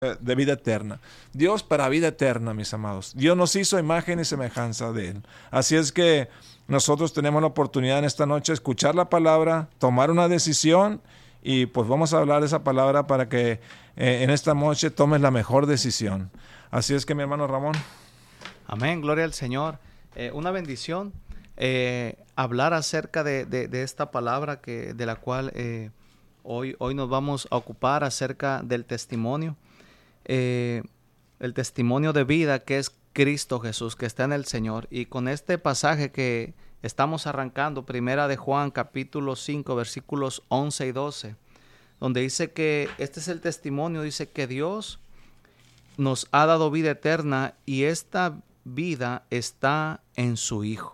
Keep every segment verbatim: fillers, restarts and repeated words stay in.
de vida eterna. Dios para vida eterna, mis amados. Dios nos hizo imagen y semejanza de Él. Así es que nosotros tenemos la oportunidad en esta noche de escuchar la palabra, tomar una decisión y pues vamos a hablar de esa palabra para que eh, en esta noche tomes la mejor decisión. Así es que mi hermano Ramón. Amén, gloria al Señor. Eh, una bendición eh, hablar acerca de, de, de esta palabra que, de la cual eh, hoy, hoy nos vamos a ocupar acerca del testimonio. Eh, el testimonio de vida que es Cristo Jesús, que está en el Señor. Y con este pasaje que estamos arrancando, primera de Juan, capítulo cinco, versículos once y doce, donde dice que este es el testimonio, dice que Dios nos ha dado vida eterna y esta vida está en su Hijo.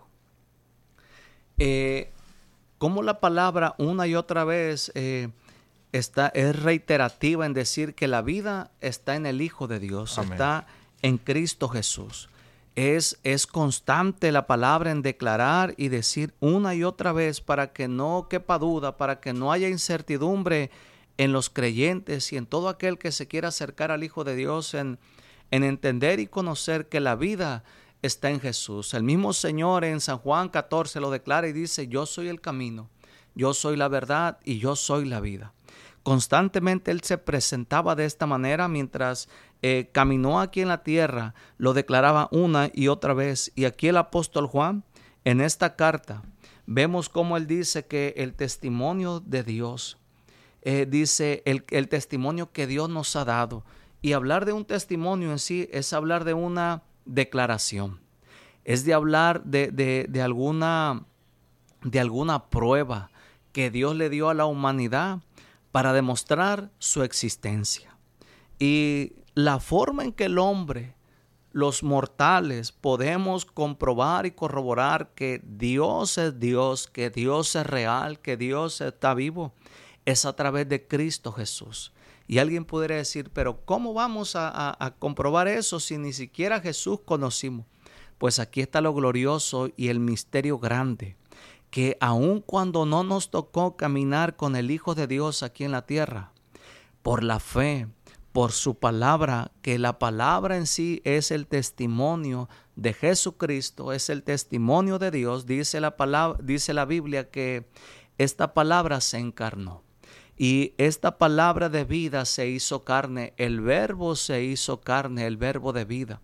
Eh, como la palabra una y otra vez eh, Está, es reiterativa en decir que la vida está en el Hijo de Dios, Amén. Está en Cristo Jesús. Es, es constante la palabra en declarar y decir una y otra vez para que no quepa duda, para que no haya incertidumbre en los creyentes y en todo aquel que se quiera acercar al Hijo de Dios en, en entender y conocer que la vida está en Jesús. El mismo Señor en San Juan catorce lo declara y dice: yo soy el camino, yo soy la verdad y yo soy la vida. Constantemente Él se presentaba de esta manera mientras eh, caminó aquí en la tierra, lo declaraba una y otra vez. Y aquí el apóstol Juan, en esta carta, vemos cómo él dice que el testimonio de Dios, eh, dice el, el testimonio que Dios nos ha dado. Y hablar de un testimonio en sí es hablar de una declaración, es de hablar de, de, de, alguna, de alguna prueba que Dios le dio a la humanidad para demostrar su existencia. Y la forma en que el hombre, los mortales, podemos comprobar y corroborar que Dios es Dios, que Dios es real, que Dios está vivo, es a través de Cristo Jesús. Y alguien pudiera decir, pero ¿cómo vamos a, a, a comprobar eso si ni siquiera a Jesús conocimos? Pues aquí está lo glorioso y el misterio grande, que aun cuando no nos tocó caminar con el Hijo de Dios aquí en la tierra, por la fe, por su palabra, que la palabra en sí es el testimonio de Jesucristo, es el testimonio de Dios, dice la palabra, dice la Biblia que esta palabra se encarnó. Y esta palabra de vida se hizo carne, el verbo se hizo carne, el verbo de vida.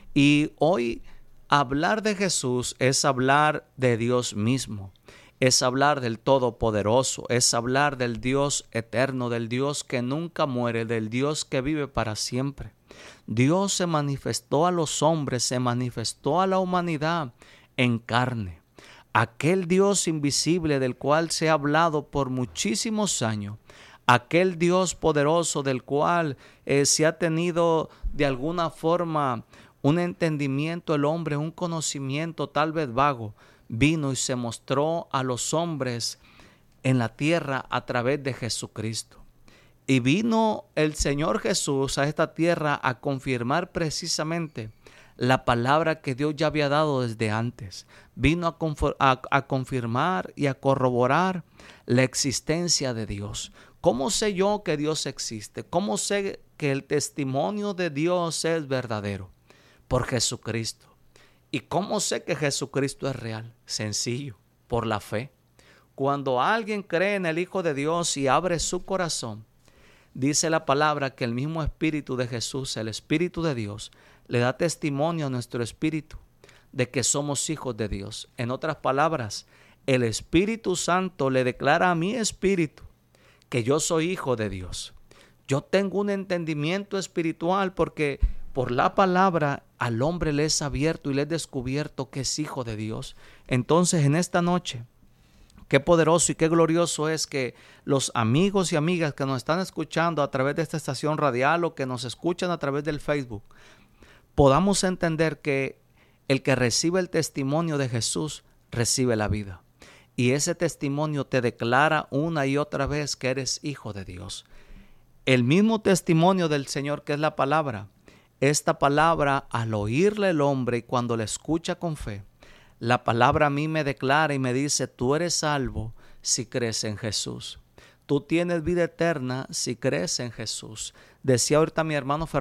Y hoy hablar de Jesús es hablar de Dios mismo, es hablar del Todopoderoso, es hablar del Dios eterno, del Dios que nunca muere, del Dios que vive para siempre. Dios se manifestó a los hombres, se manifestó a la humanidad en carne. Aquel Dios invisible del cual se ha hablado por muchísimos años, aquel Dios poderoso del cual eh, se ha tenido de alguna forma un entendimiento el hombre, un conocimiento tal vez vago, vino y se mostró a los hombres en la tierra a través de Jesucristo. Y vino el Señor Jesús a esta tierra a confirmar precisamente la palabra que Dios ya había dado desde antes. Vino a, confor- a, a confirmar y a corroborar la existencia de Dios. ¿Cómo sé yo que Dios existe? ¿Cómo sé que el testimonio de Dios es verdadero? Por Jesucristo. ¿Y cómo sé que Jesucristo es real? Sencillo, por la fe. Cuando alguien cree en el Hijo de Dios y abre su corazón, dice la palabra que el mismo Espíritu de Jesús, el Espíritu de Dios, le da testimonio a nuestro espíritu de que somos hijos de Dios. En otras palabras, el Espíritu Santo le declara a mi espíritu que yo soy hijo de Dios. Yo tengo un entendimiento espiritual porque por la palabra al hombre le es abierto y le es descubierto que es hijo de Dios. Entonces en esta noche, qué poderoso y qué glorioso es que los amigos y amigas que nos están escuchando a través de esta estación radial o que nos escuchan a través del Facebook, podamos entender que el que recibe el testimonio de Jesús recibe la vida. Y ese testimonio te declara una y otra vez que eres hijo de Dios. El mismo testimonio del Señor que es la palabra. Esta palabra, al oírle el hombre y cuando la escucha con fe, la palabra a mí me declara y me dice, tú eres salvo si crees en Jesús. Tú tienes vida eterna si crees en Jesús. Decía ahorita mi hermano